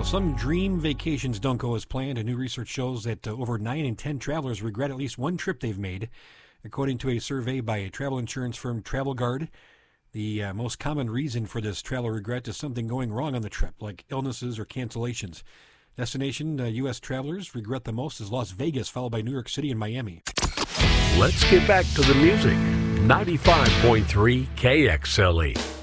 Some dream vacations don't go as planned, and new research shows that over 9 in 10 travelers regret at least one trip they've made. According to a survey by travel insurance firm Travel Guard, the most common reason for this travel regret is something going wrong on the trip, like illnesses or cancellations. Destination U.S. travelers regret the most is Las Vegas, followed by New York City and Miami. Let's get back to the music. 95.3 KXLE.